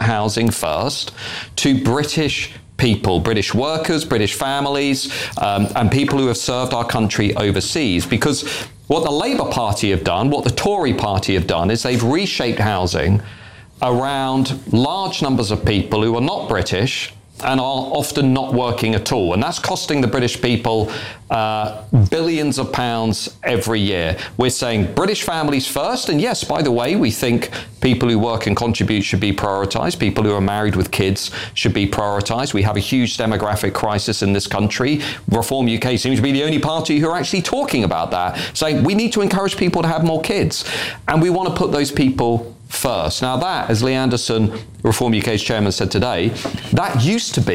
housing first to British people, British workers, British families, and people who have served our country overseas. Because what the Labour Party have done, what the Tory Party have done, is they've reshaped housing around large numbers of people who are not British and are often not working at all. And that's costing the British people billions of pounds every year. We're saying British families first. And yes, by the way, we think people who work and contribute should be prioritised. People who are married with kids should be prioritised. We have a huge demographic crisis in this country. Reform UK seems to be the only party who are actually talking about that, saying we need to encourage people to have more kids. And we want to put those people first. Now that, as Lee Anderson, Reform UK's chairman, said today, that used to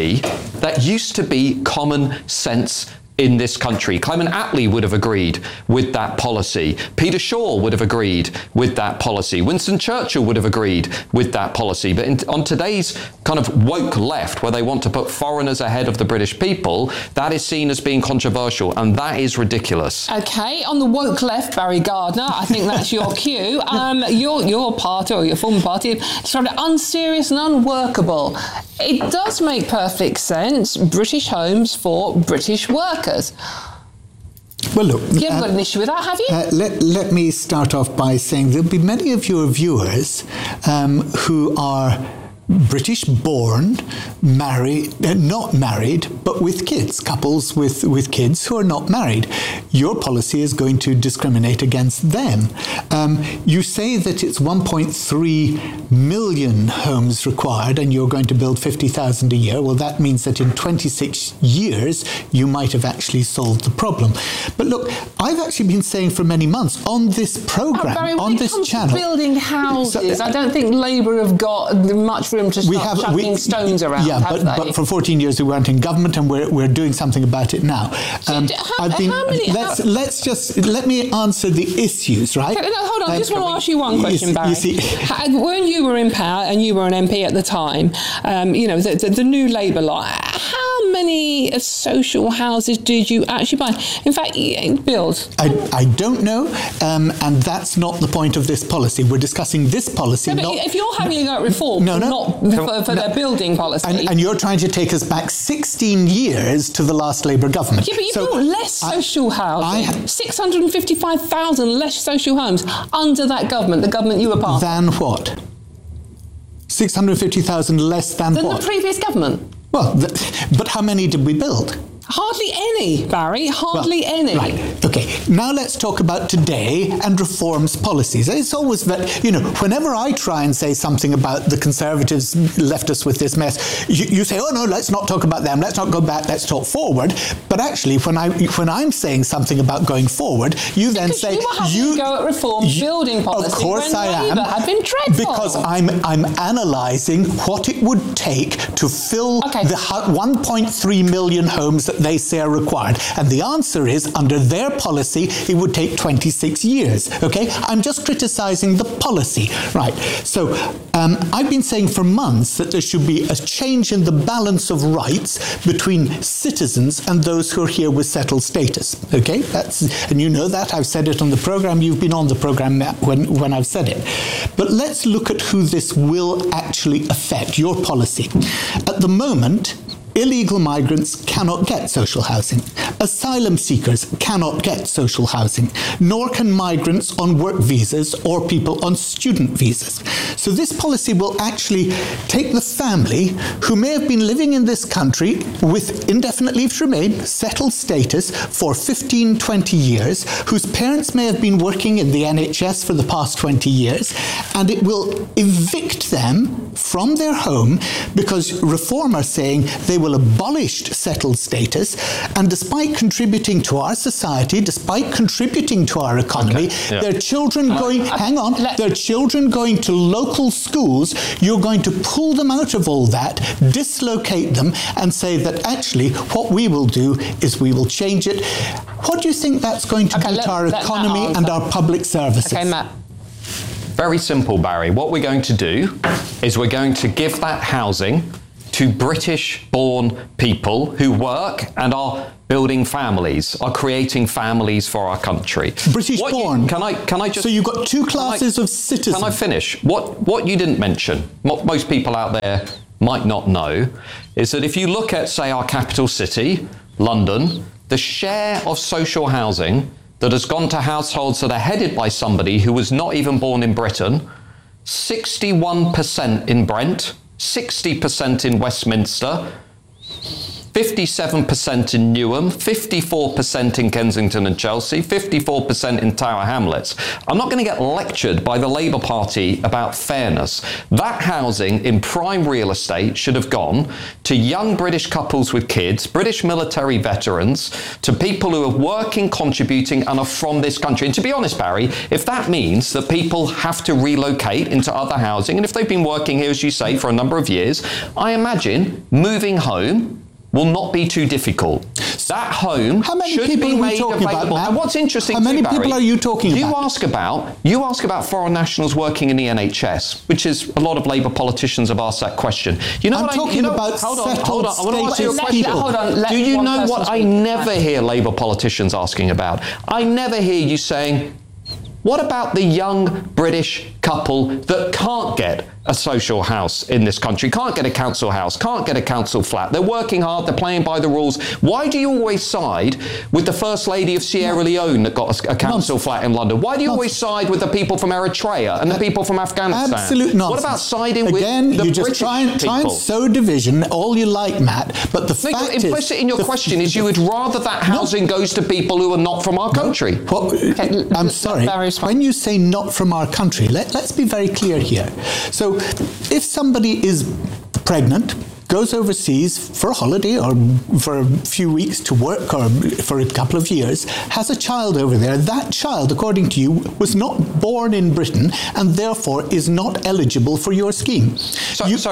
be common sense in this country. Clement Attlee would have agreed with that policy. Peter Shaw would have agreed with that policy. Winston Churchill would have agreed with that policy. But on today's kind of woke left, where they want to put foreigners ahead of the British people, that is seen as being controversial, and that is ridiculous. Okay, on the woke left, Barry Gardiner, I think that's your cue. Your party, or your former party, described it unserious and unworkable. It does make perfect sense. British homes for British workers. Well, look, you haven't got an issue with that, have you? Let me start off by saying there'll be many of your viewers who are British born, married, not married, but with kids, couples with kids who are not married. Your policy is going to discriminate against them. You say that it's 1.3 million homes required and you're going to build 50,000 a year. Well, that means that in 26 years, you might have actually solved the problem. But look, I've actually been saying for many months on this programme, Barry, on this channel... building houses, I don't think Labour have got much room to start chucking stones around, but for 14 years we weren't in government, and we're doing something about it now. Let me answer the issues, right? Okay, no, hold on, I just want to ask you one question, Barry. When you were in power and you were an MP at the time, the new Labour lot, how many social houses did you actually buy? In fact, build? I don't know, and that's not the point of this policy. We're discussing this policy. No, if you're having a go at reform, for their building policy. And you're trying to take us back 16 years to the last Labour government. Yeah, but you built less social housing. 655,000 less social homes under that government, the government you were part of. Than what? 650,000 less than what? Than the previous government. Well, but how many did we build? Hardly any, Barry, hardly any. Right, okay. Now let's talk about today and reforms policies. It's always that, whenever I try and say something about the Conservatives left us with this mess, you say, oh no, let's not talk about them, let's not go back, let's talk forward. But actually, when I'm saying something about going forward, you then say... you were having to go at reform building policy. Of course I am. Had been dreadful. Because I'm analysing what it would take to fill the 1.3 million homes that they say are required. And the answer is, under their policy, it would take 26 years. Okay? I'm just criticising the policy. Right. So I've been saying for months that there should be a change in the balance of rights between citizens and those who are here with settled status. Okay? And you know that. I've said it on the programme. You've been on the programme when I've said it. But let's look at who this will actually affect, your policy. At the moment, illegal migrants cannot get social housing. Asylum seekers cannot get social housing, nor can migrants on work visas or people on student visas. So this policy will actually take the family who may have been living in this country with indefinite leave to remain, settled status for 15, 20 years, whose parents may have been working in the NHS for the past 20 years, and it will evict them from their home because Reform are saying they will abolish settled status, and despite contributing to our society, despite contributing to our economy, their children their children going to local schools, you're going to pull them out of all that, dislocate them, and say that actually what we will do is we will change it. What do you think that's going to do to our economy and our public services? Okay, Matt. Very simple, Barry. What we're going to do is we're going to give that housing to British-born people who work and are building families, are creating families for our country. British-born. Can I just? So you've got two classes of citizens. Can I finish? What you didn't mention, what most people out there might not know, is that if you look at, say, our capital city, London, the share of social housing that has gone to households that are headed by somebody who was not even born in Britain, 61% in Brent, 60% in Westminster, 57% in Newham, 54% in Kensington and Chelsea, 54% in Tower Hamlets. I'm not going to get lectured by the Labour Party about fairness. That housing in prime real estate should have gone to young British couples with kids, British military veterans, to people who are working, contributing and are from this country. And to be honest, Barry, if that means that people have to relocate into other housing, and if they've been working here, as you say, for a number of years, I imagine moving home will not be too difficult. That home should be made available. And what's interesting, how many Barry, people are you talking about? You ask about foreign nationals working in the NHS, which is a lot of Labour politicians have asked that question. You know I'm talking about hold on. I want to answer your question. Hold on. Do you know what I never hear Labour politicians asking about? I never hear you saying, what about the young British couple that can't get a social house in this country, can't get a council house, can't get a council flat? They're working hard, they're playing by the rules. Why do you always side with the First Lady of Sierra Leone that got a council flat in London? Why do you always side with the people from Eritrea and the people from Afghanistan? Absolute nonsense. What about siding with the you just British try and sow division all you like, Matt, but the fact is... implicit in your question is you would rather that housing goes to people who are not from our country. I'm sorry. When you say not from our country, let's be very clear here. So if somebody is pregnant, goes overseas for a holiday or for a few weeks to work or for a couple of years, has a child over there, that child, according to you, was not born in Britain and therefore is not eligible for your scheme. Who's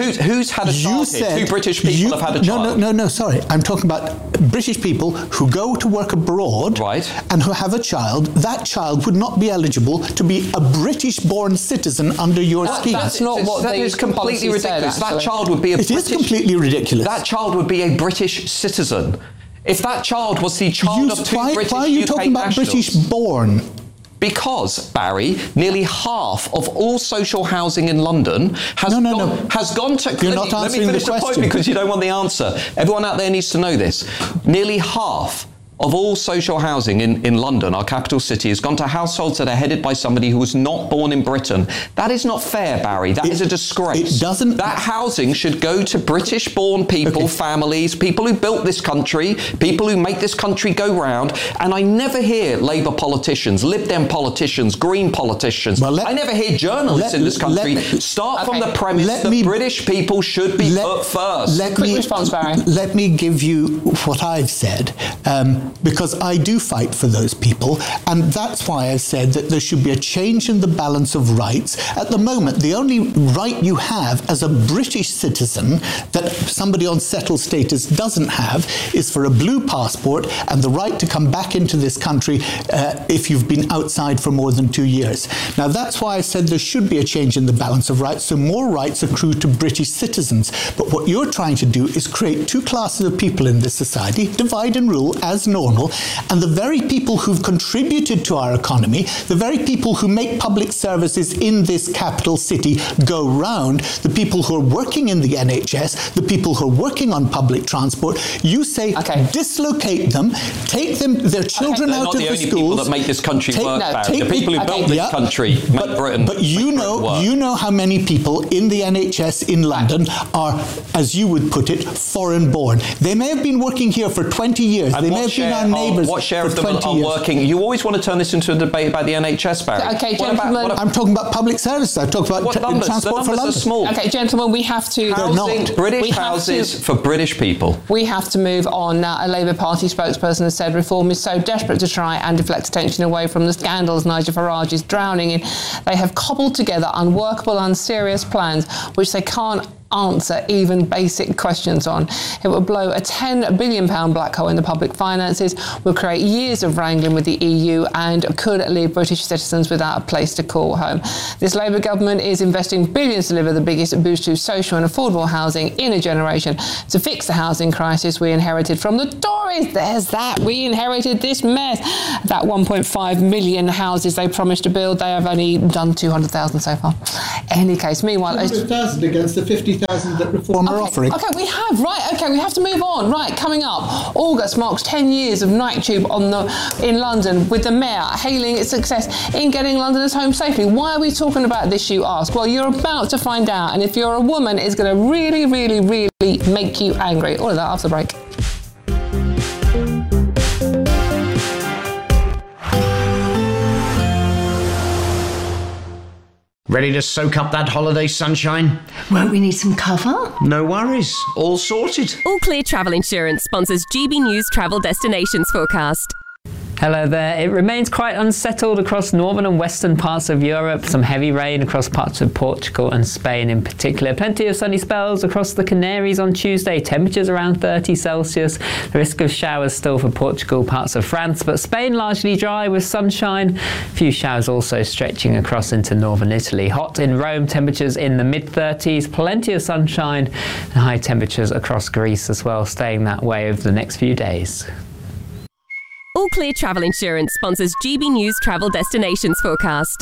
had a child here? Two British people have had a child. No, sorry. I'm talking about British people who go to work abroad and who have a child. That child would not be eligible to be a British-born citizen under your scheme. That's not what that is completely ridiculous. That child would be completely ridiculous. That child would be a British citizen. If that child was the child of two British why are you talking about British-born? Because, Barry, nearly half of all social housing in London has gone to... You're not answering the question. Let me finish the point because you don't want the answer. Everyone out there needs to know this. Nearly half of all social housing in London, our capital city, has gone to households that are headed by somebody who was not born in Britain. That is not fair, Barry. That is a disgrace. It doesn't... That housing should go to British-born people, families, people who built this country, people who make this country go round. And I never hear Labour politicians, Lib Dem politicians, Green politicians. I never hear journalists in this country start from the premise that British people should be put first. Quick response, Barry. Let me give you what I've said. Because I do fight for those people, and that's why I've said that there should be a change in the balance of rights. At the moment, the only right you have as a British citizen that somebody on settled status doesn't have is for a blue passport and the right to come back into this country if you've been outside for more than 2 years. Now, that's why I said there should be a change in the balance of rights, so more rights accrue to British citizens. But what you're trying to do is create two classes of people in this society, divide and rule as normal, and the very people who've contributed to our economy, the very people who make public services in this capital city go round, the people who are working in the NHS, the people who are working on public transport, you say dislocate them, take them, their children out of the schools. They're not the only people that make this country work, Barry. The people who built this country make Britain. But you know how many people in the NHS in London are, as you would put it, foreign born. They may have been working here for 20 years. They may have been our neighbours. What share of them are working? You always want to turn this into a debate about the NHS, Barry. Okay, gentlemen. I'm talking about public services. I've talked about transport for London. Are small. Okay, gentlemen, we have to... British houses for British people. We have to move on now. A Labour Party spokesperson has said reform is so desperate to try and deflect attention away from the scandals Nigel Farage is drowning in. They have cobbled together unworkable, unserious plans which they can't answer even basic questions on. It will blow a £10 billion black hole in the public finances, will create years of wrangling with the EU and could leave British citizens without a place to call home. This Labour government is investing billions to deliver the biggest boost to social and affordable housing in a generation to fix the housing crisis we inherited from the Tories. There's that. We inherited this mess. That 1.5 million houses they promised to build, they have only done 200,000 so far. Any case, meanwhile... 200,000 against the 50,000 that Reform are offering. Okay, we have to move on. Right, coming up, August marks 10 years of Night Tube in London, with the Mayor hailing its success in getting Londoners home safely. Why are we talking about this, you ask? Well, you're about to find out, and if you're a woman, it's going to really, really, really make you angry. All of that after the break. Ready to soak up that holiday sunshine? Won't we need some cover? No worries, all sorted. All Clear Travel Insurance sponsors GB News Travel Destinations Forecast. Hello there. It remains quite unsettled across northern and western parts of Europe. Some heavy rain across parts of Portugal and Spain in particular. Plenty of sunny spells across the Canaries on Tuesday. Temperatures around 30 Celsius. The risk of showers still for Portugal, parts of France, but Spain largely dry with sunshine. A few showers also stretching across into northern Italy. Hot in Rome, temperatures in the mid-30s. Plenty of sunshine and high temperatures across Greece as well, staying that way over the next few days. All Clear Travel Insurance sponsors GB News Travel Destinations Forecast.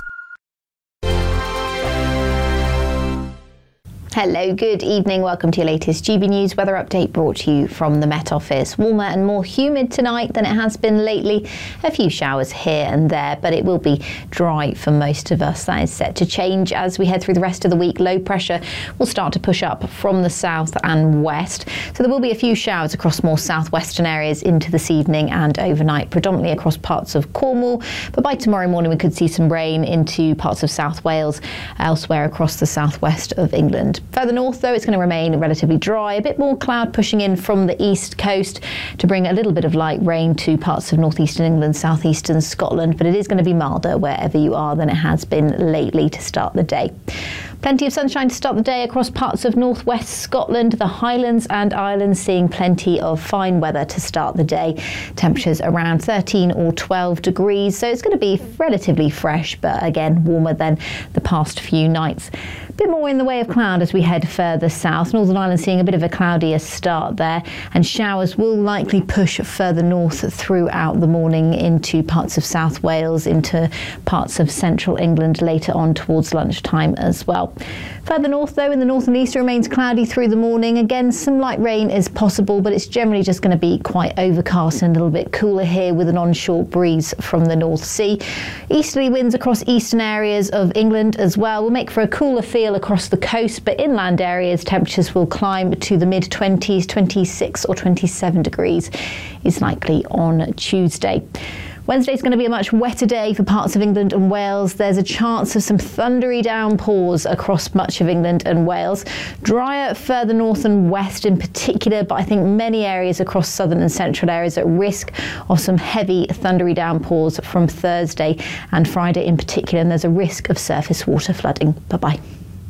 Hello, good evening. Welcome to your latest GB News weather update brought to you from the Met Office. Warmer and more humid tonight than it has been lately. A few showers here and there, but it will be dry for most of us. That is set to change as we head through the rest of the week. Low pressure will start to push up from the south and west. So there will be a few showers across more southwestern areas into this evening and overnight, predominantly across parts of Cornwall. But by tomorrow morning, we could see some rain into parts of South Wales, elsewhere across the southwest of England. Further north, though, it's going to remain relatively dry. A bit more cloud pushing in from the east coast to bring a little bit of light rain to parts of northeastern England, southeastern Scotland, but it is going to be milder wherever you are than it has been lately to start the day. Plenty of sunshine to start the day across parts of northwest Scotland, the Highlands and Islands seeing plenty of fine weather to start the day. Temperatures around 13 or 12 degrees, so it's going to be relatively fresh, but again warmer than the past few nights. A bit more in the way of cloud as we head further south. Northern Ireland seeing a bit of a cloudier start there, and showers will likely push further north throughout the morning into parts of South Wales, into parts of central England later on towards lunchtime as well. Further north, though, in the north and east, it remains cloudy through the morning. Again, some light rain is possible, but it's generally just going to be quite overcast and a little bit cooler here with an onshore breeze from the North Sea. Easterly winds across eastern areas of England as well will make for a cooler feel across the coast, but inland areas temperatures will climb to the mid-20s, 26 or 27 degrees is likely on Tuesday. Wednesday's going to be a much wetter day for parts of England and Wales. There's a chance of some thundery downpours across much of England and Wales. Drier further north and west in particular, but I think many areas across southern and central areas at risk of some heavy thundery downpours from Thursday and Friday in particular, and there's a risk of surface water flooding. Bye-bye.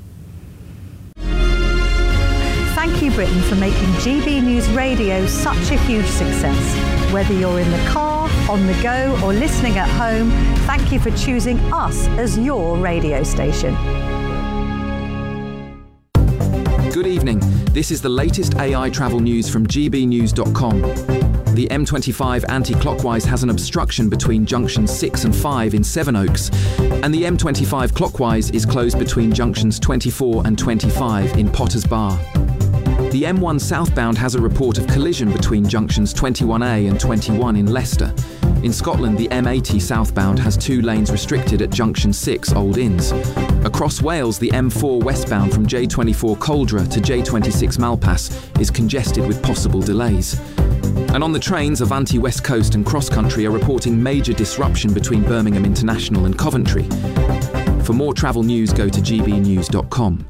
Thank you, Britain, for making GB News Radio such a huge success. Whether you're in the car, on the go, or listening at home, thank you for choosing us as your radio station. Good evening. This is the latest AI travel news from gbnews.com. The M25 anti-clockwise has an obstruction between junctions 6 and 5 in Sevenoaks, and the M25 clockwise is closed between junctions 24 and 25 in Potters Bar. The M1 southbound has a report of collision between junctions 21A and 21 in Leicester. In Scotland, the M80 southbound has 2 lanes restricted at junction 6 Old Inns. Across Wales, the M4 westbound from J24 Coldra to J26 Malpass is congested with possible delays. And on the trains, Avanti West Coast and Cross Country are reporting major disruption between Birmingham International and Coventry. For more travel news, go to gbnews.com.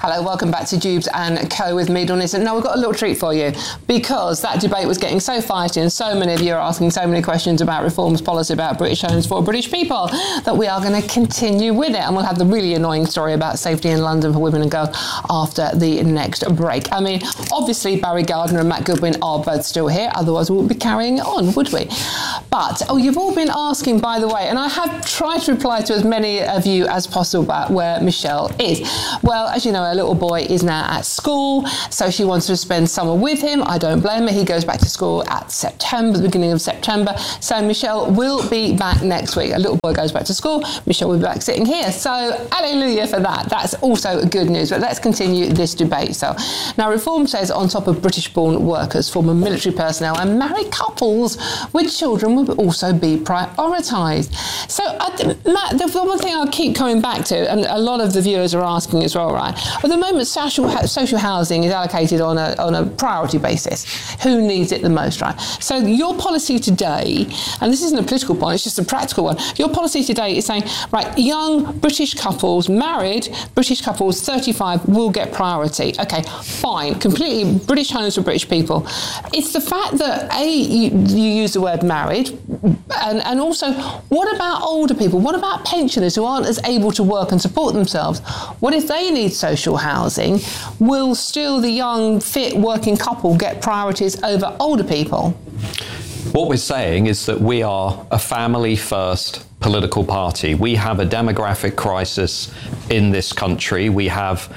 Hello, welcome back to Jubes and Co with me, Dawn Nixon. Now, we've got a little treat for you, because that debate was getting so feisty and so many of you are asking so many questions about reforms policy about British homes for British people that we are going to continue with it. And we'll have the really annoying story about safety in London for women and girls after the next break. I mean, obviously, Barry Gardiner and Matt Goodwin are both still here, otherwise we wouldn't be carrying it on, would we? But, you've all been asking, by the way, and I have tried to reply to as many of you as possible about where Michelle is. Well, as you know, her little boy is now at school, so she wants to spend summer with him. I don't blame her. He goes back to school at September, the beginning of September. So Michelle will be back next week. A little boy goes back to school. Michelle will be back sitting here. So hallelujah for that. That's also good news. But let's continue this debate. So now reform says on top of British-born workers, former military personnel and married couples with children will also be prioritised. So Matt, the one thing I'll keep coming back to, and a lot of the viewers are asking as well, right? At the moment, social housing is allocated on a priority basis. Who needs it the most, right? So your policy today, and this isn't a political point, it's just a practical one. Your policy today is saying, right, young British couples, married British couples, 35, will get priority. Okay, fine, completely British homes for British people. It's the fact that, you use the word married, and also, what about older people? What about pensioners who aren't as able to work and support themselves? What if they need social housing? Will still the young, fit, working couple get priorities over older people? What we're saying is that we are a family-first political party. We have a demographic crisis in this country. We have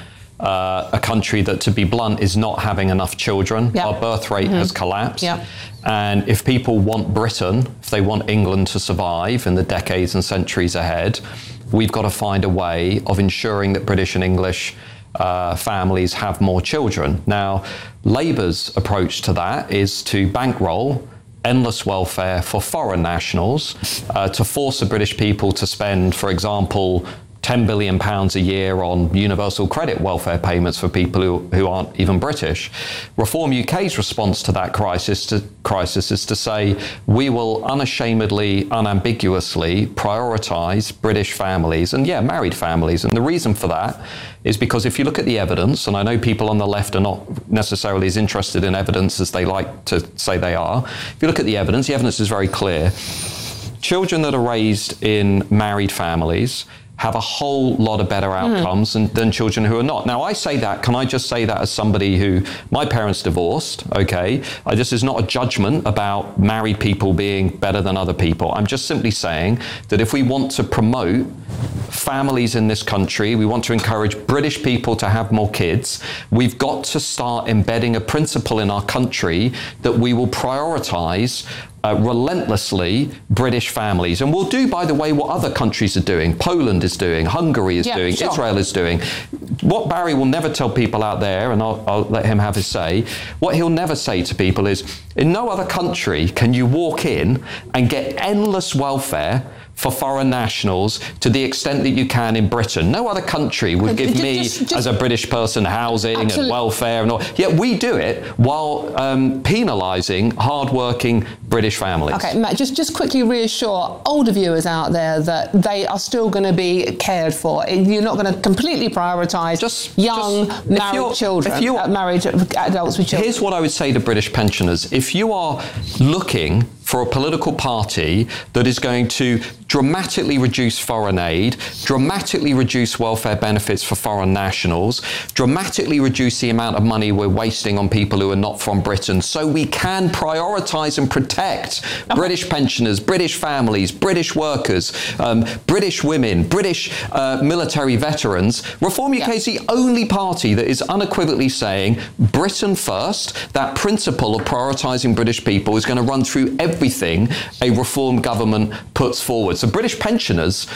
a country that, to be blunt, is not having enough children. Yep. Our birth rate has collapsed. Yep. And if people want Britain, if they want England to survive in the decades and centuries ahead, we've got to find a way of ensuring that British and English families have more children. Now, Labour's approach to that is to bankroll endless welfare for foreign nationals, to force the British people to spend, for example, £10 billion a year on universal credit welfare payments for people who aren't even British. Reform UK's response to that crisis is to say, we will unashamedly, unambiguously prioritise British families, and married families. And the reason for that is because if you look at the evidence, and I know people on the left are not necessarily as interested in evidence as they like to say they are, if you look at the evidence is very clear. Children that are raised in married families have a whole lot of better outcomes than children who are not. Now, I say that, can I just say that as somebody who, my parents divorced, okay? This is not a judgment about married people being better than other people. I'm just simply saying that if we want to promote families in this country, we want to encourage British people to have more kids, we've got to start embedding a principle in our country that we will prioritise relentlessly British families. And we'll do, by the way, what other countries are doing. Poland is doing, Hungary is doing, sure. Israel is doing. What Barry will never tell people out there, and I'll let him have his say, what he'll never say to people is, in no other country can you walk in and get endless welfare for foreign nationals to the extent that you can in Britain. No other country would give me, as a British person, housing and welfare and all. Yet we do it while penalising hard-working British families. Okay, Matt, just quickly reassure older viewers out there that they are still going to be cared for. You're not going to completely prioritise young married children, married adults with children. Here's what I would say to British pensioners. If you are looking for a political party that is going to dramatically reduce foreign aid, dramatically reduce welfare benefits for foreign nationals, dramatically reduce the amount of money we're wasting on people who are not from Britain, so we can prioritise and protect British pensioners, British families, British workers, British women, British military veterans. Reform UK is the only party that is unequivocally saying Britain first. That principle of prioritising British people is going to run through everything a reform government puts forward. So British pensioners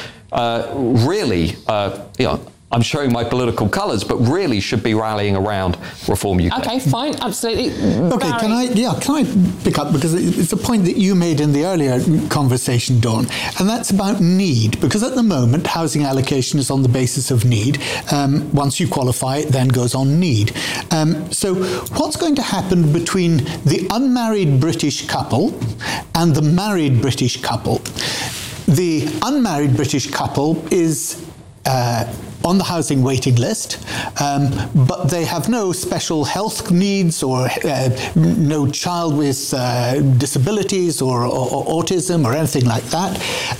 really, I'm showing my political colours, but really should be rallying around Reform UK. Okay, fine, absolutely. Okay, Barry. Can I pick up, because it's a point that you made in the earlier conversation, Dawn, and that's about need, because at the moment housing allocation is on the basis of need. Once you qualify, it then goes on need. So what's going to happen between the unmarried British couple and the married British couple? The unmarried British couple is on the housing waiting list, but they have no special health needs or no child with disabilities or autism or anything like that.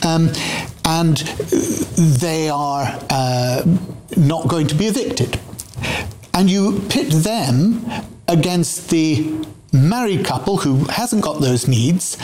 And they are not going to be evicted. And you pit them against the married couple who hasn't got those needs,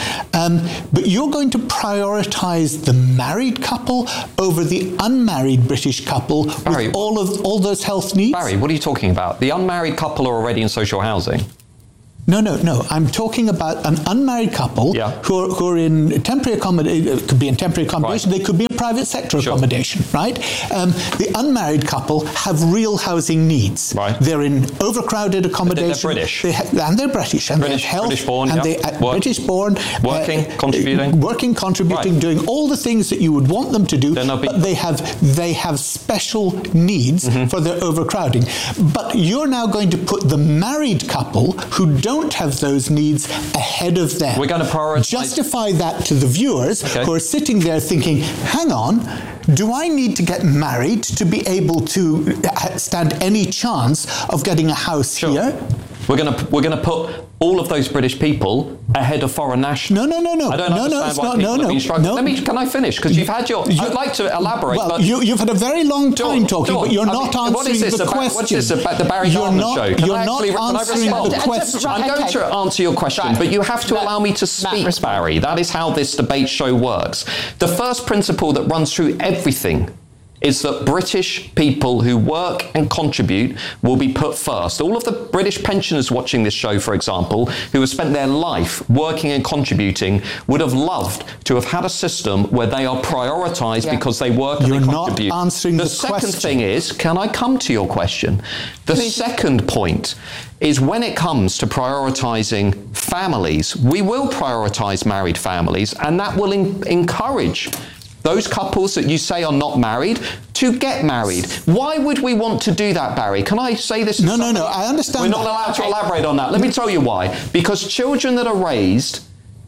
but you're going to prioritise the married couple over the unmarried British couple with all those health needs? Barry, what are you talking about? The unmarried couple are already in social housing. No. I'm talking about an unmarried couple who are in temporary accommodation. It could be in temporary accommodation. They could be in private sector accommodation, right? The unmarried couple have real housing needs. Right. They're in overcrowded accommodation. They're British. And they're British. And they have health. British born. And British born. Working, contributing. Doing all the things that you would want them to do. But they have special needs for their overcrowding. But you're now going to put the married couple who don't have those needs ahead of them. We're going to prioritize. Justify that to the viewers who are sitting there thinking, hang on, do I need to get married to be able to stand any chance of getting a house here? We're going to put all of those British people ahead of foreign nationals. No. I don't understand why people have been struggling. Can I finish? Because you've had I'd like to elaborate. Well, you've had a very long time talking, but you're not answering the question. What's this about the Barry Gardner show? You're not answering the question. I'm going to answer your question, but you have to allow me to speak, Barry. That is how this debate show works. The first principle that runs through everything is that British people who work and contribute will be put first. All of the British pensioners watching this show, for example, who have spent their life working and contributing, would have loved to have had a system where they are prioritised because they work and they contribute. You're not answering the question. The second thing is, can I come to your question? The second point is when it comes to prioritising families, we will prioritise married families, and that will encourage those couples that you say are not married to get married. Why would we want to do that, Barry? Can I say this? No, I understand. We're not allowed to elaborate on that. Let me tell you why. Because children that are raised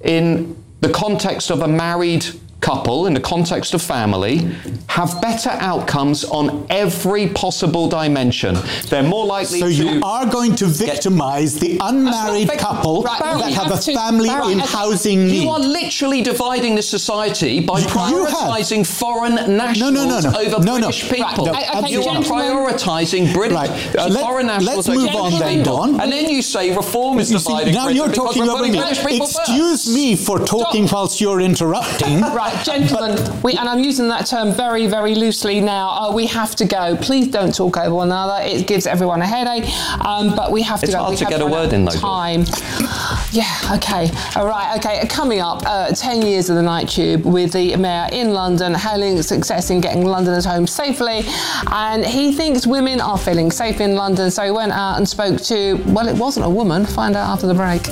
in the context of a married couple, in the context of family, have better outcomes on every possible dimension. They're more likely to... So you are going to victimise the unmarried couple that have a family in housing need. You are literally dividing the society by prioritising foreign nationals over British people. You are prioritising foreign nationals over British people. And then you say reform is dividing now you're talking over me. Excuse me for talking whilst you're interrupting. Gentlemen, and I'm using that term very, very loosely now. We have to go. Please don't talk over one another. It gives everyone a headache. But we have to go. It's hard to get a word in, though. Time. Yeah. Okay. All right. Okay. Coming up, 10 years of the Night Tube with the mayor in London, hailing success in getting Londoners home safely, and he thinks women are feeling safe in London. So he went out and spoke to. Well, it wasn't a woman. Find out after the break.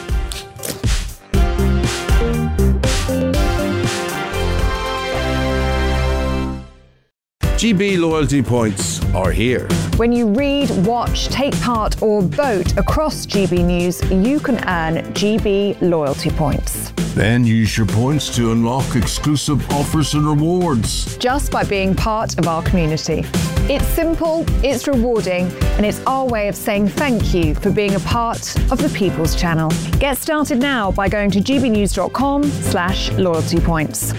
GB loyalty points are here. When you read, watch, take part or vote across GB News, you can earn GB loyalty points. Then use your points to unlock exclusive offers and rewards. Just by being part of our community. It's simple, it's rewarding, and it's our way of saying thank you for being a part of the People's Channel. Get started now by going to gbnews.com/loyalty points.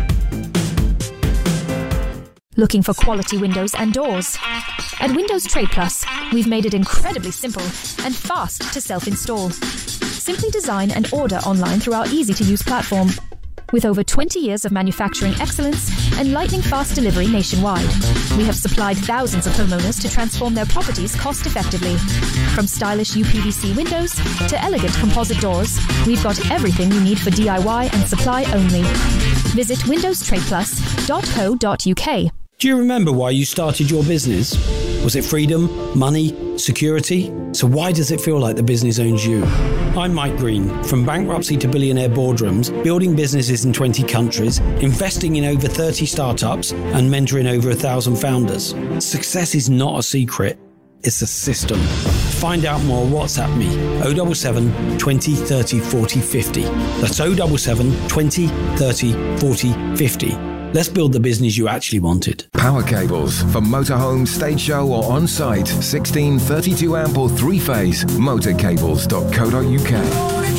Looking for quality windows and doors? At Windows Trade Plus, we've made it incredibly simple and fast to self-install. Simply design and order online through our easy-to-use platform. With over 20 years of manufacturing excellence and lightning-fast delivery nationwide, we have supplied thousands of homeowners to transform their properties cost-effectively. From stylish UPVC windows to elegant composite doors, we've got everything you need for DIY and supply only. Visit windowstradeplus.co.uk. Do you remember why you started your business? Was it freedom, money, security? So why does it feel like the business owns you? I'm Mike Green. From bankruptcy to billionaire boardrooms, building businesses in 20 countries, investing in over 30 startups, and mentoring over 1,000 founders. Success is not a secret. It's a system. Find out more, WhatsApp me, 077 20 30 40 50. That's 077 20 30 40 50. Let's build the business you actually wanted. Power cables for motorhome, stage show or on-site. 16, 32 amp or 3-phase. Motorcables.co.uk.